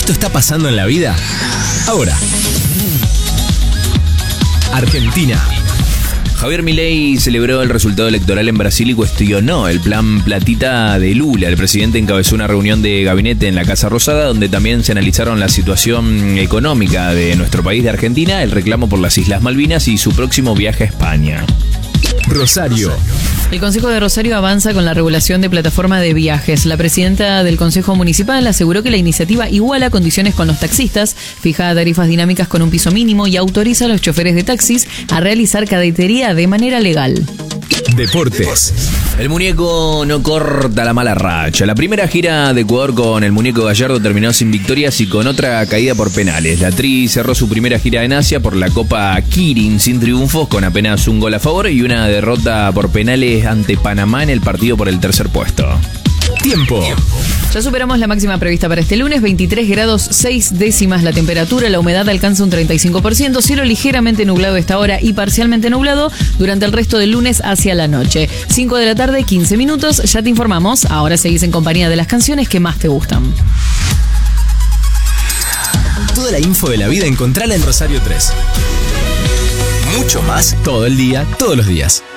Esto está pasando en la vida ahora. Argentina. Javier Milei celebró el resultado electoral en Brasil y cuestionó el plan platita de Lula. El presidente encabezó una reunión de gabinete en la Casa Rosada, donde también se analizaron la situación económica de nuestro país, de Argentina, el reclamo por las Islas Malvinas y su próximo viaje a España. Rosario. El Consejo de Rosario avanza con la regulación de plataforma de viajes. La presidenta del Consejo Municipal aseguró que la iniciativa iguala condiciones con los taxistas, fija tarifas dinámicas con un piso mínimo y autoriza a los choferes de taxis a realizar cadetería de manera legal. Deportes. El muñeco no corta la mala racha. La primera gira de Ecuador con el muñeco Gallardo terminó sin victorias y con otra caída por penales. La Tri cerró su primera gira en Asia por la Copa Kirin sin triunfos, con apenas un gol a favor y una derrota por penales ante Panamá en el partido por el tercer puesto. Tiempo. Ya superamos la máxima prevista para este lunes, 23 grados 6 décimas la temperatura, la humedad alcanza un 35%, cielo ligeramente nublado a esta hora y parcialmente nublado durante el resto del lunes hacia la noche. 5 de la tarde, 15 minutos, ya te informamos, ahora seguís en compañía de las canciones que más te gustan. Toda la info de la vida encontrala en Rosario 3. Mucho más todo el día, todos los días.